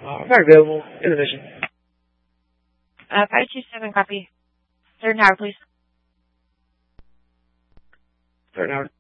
Not available in the mission. 527, copy. Third and Howard, please. Third and Howard.